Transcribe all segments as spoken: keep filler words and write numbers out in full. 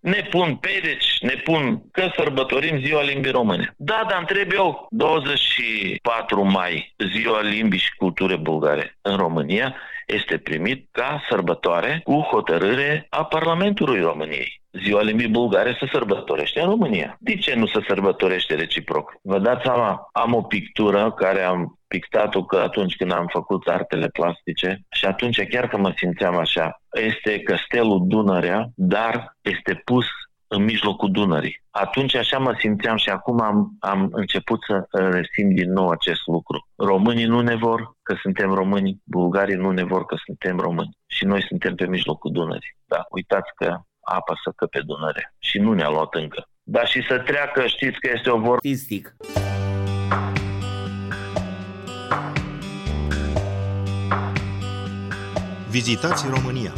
ne pun pedeci, ne pun că sărbătorim ziua limbii române. Da, dar întreb eu, douăzeci și patru mai, ziua limbii și culturii bulgare în România, este primit ca sărbătoare cu hotărâre a Parlamentului României. Ziua limbii bulgare se sărbătorește în România. De ce nu se sărbătorește reciproc? Vă dați seama, am o pictură care am pictat-o că atunci când am făcut artele plastice și atunci chiar că mă simțeam așa. Este Căstelul Dunărea, dar este pus în mijlocul Dunării. Atunci așa mă simțeam și acum am, am început să resimt din nou acest lucru. Românii nu ne vor că suntem români, bulgarii nu ne vor că suntem români și noi suntem pe mijlocul Dunării. Da, uitați că apa săcă pe Dunăre și nu ne-a luat încă. Dar și să treacă, știți că este o vorbă. Statistic. Vizitați România.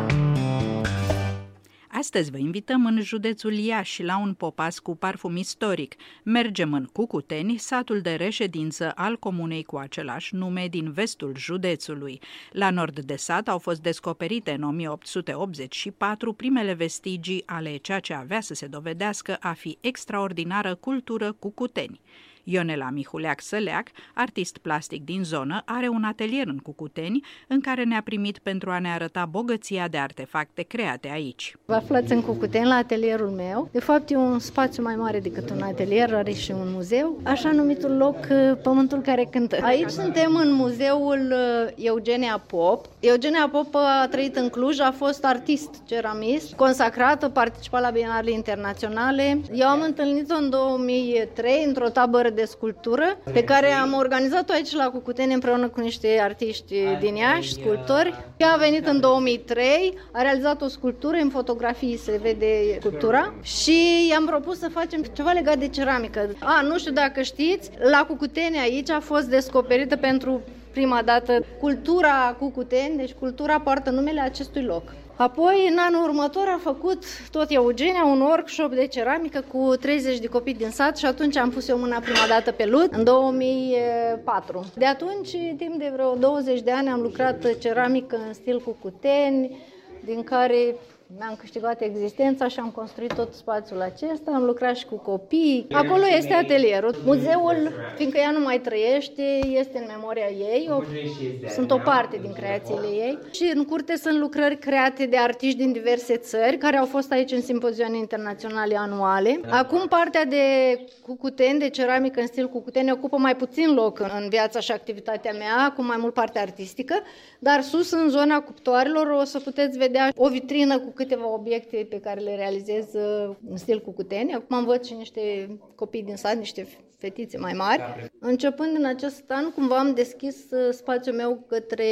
Astăzi vă invităm în județul Iași la un popas cu parfum istoric. Mergem în Cucuteni, satul de reședință al comunei cu același nume din vestul județului. La nord de sat au fost descoperite în o mie opt sute optzeci și patru primele vestigii ale ceea ce avea să se dovedească a fi extraordinară cultură cucuteni. Ionela Mihuleac-Săleac, artist plastic din zonă, are un atelier în Cucuteni în care ne-a primit pentru a ne arăta bogăția de artefacte create aici. Vă aflați în Cucuteni la atelierul meu. De fapt e un spațiu mai mare decât un atelier, are și un muzeu, așa numitul loc Pământul care cântă. Aici suntem în muzeul Eugenia Pop. Eugenia Pop a trăit în Cluj, a fost artist ceramist, consacrată, participat la bienalele internaționale. Eu am întâlnit-o în două mii trei într-o tabără de sculptură pe care am organizat-o aici la Cucuteni împreună cu niște artiști din Iași, sculptori. Ea a venit în două mii trei, a realizat o sculptură, în fotografii se vede sculptura și i-am propus să facem ceva legat de ceramică. A, nu știu dacă știți, la Cucuteni aici a fost descoperită pentru prima dată cultura Cucuteni, deci cultura poartă numele acestui loc. Apoi, în anul următor, a făcut tot Eugenia un workshop de ceramică cu treizeci de copii din sat și atunci am pus eu mâna prima dată pe lut, în două mii patru. De atunci, timp de vreo douăzeci de ani, am lucrat ceramică în stil Cucuteni, din care mi-am câștigat existența și am construit tot spațiul acesta, am lucrat și cu copii. Acolo este atelierul. Muzeul, fiindcă ea nu mai trăiește, este în memoria ei, o, sunt o parte din creațiile ei. Și în curte sunt lucrări create de artiști din diverse țări, care au fost aici în simpozioane internaționale anuale. Acum partea de Cucuteni, de ceramică în stil Cucuteni, ocupă mai puțin loc în viața și activitatea mea, cu mai mult partea artistică, dar sus, în zona cuptoarelor, o să puteți vedea o vitrină cu câteva obiecte pe care le realizez în stil Cucuteni. Acum am văd și niște copii din sat, niște fetițe mai mari. Începând din acest an, cumva am deschis spațiul meu către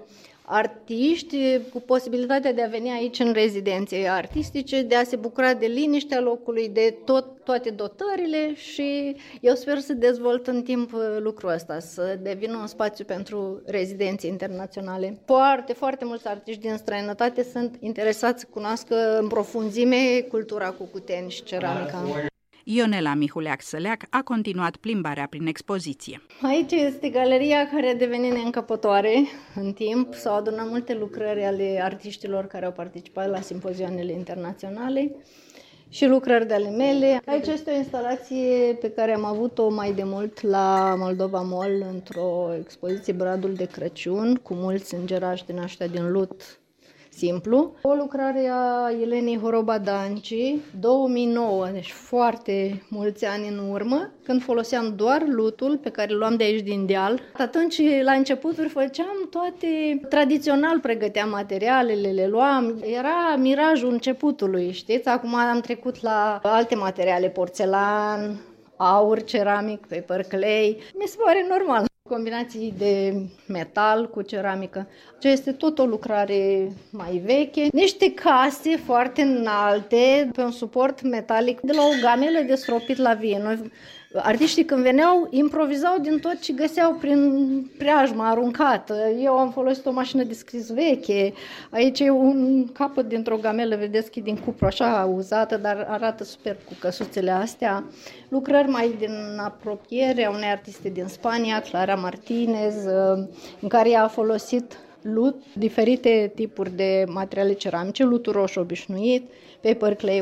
artiști cu posibilitatea de a veni aici în rezidențe artistice, de a se bucura de liniștea locului, de tot, toate dotările și eu sper să dezvolt în timp lucrul ăsta, să devină un spațiu pentru rezidenții internaționale. Foarte, foarte mulți artiști din străinătate sunt interesați să cunoască în profunzime cultura Cucuteni și ceramica. Ionela Mihuleac-Săleac a continuat plimbarea prin expoziție. Aici este galeria care a devenit neîncăpătoare în timp. S-au adunat multe lucrări ale artiștilor care au participat la simpozioanele internaționale și lucrări de ale mele. Aici este o instalație pe care am avut-o mai de mult la Moldova Mall într-o expoziție Bradul de Crăciun cu mulți îngerași din ăștia din lut simplu. O lucrare a Elenei Horoba Danci, două mii nouă, deci foarte mulți ani în urmă, când foloseam doar lutul pe care îl luam de aici din deal. Atunci, la începuturi, făceam toate, tradițional pregăteam materialele, le luam. Era mirajul începutului, știți? Acum am trecut la alte materiale, porțelan, aur, ceramic, paper clay. Mi se pare normal. Combinații de metal cu ceramică. Ce este tot o lucrare mai veche. Niște case foarte înalte pe un suport metalic de la o gamelă de stropit la vie. Noi, artiștii când veneau, improvizau din tot ce găseau prin preajma aruncată. Eu am folosit o mașină de scris veche. Aici e un capăt dintr-o gamelă, vedeți că e din cupru așa uzată, dar arată superb cu căsuțele astea. Lucrări mai din apropiere a unei artiste din Spania, Clara Martinez, în care ea a folosit lut, diferite tipuri de materiale ceramice, lutul roșu obișnuit, paper clay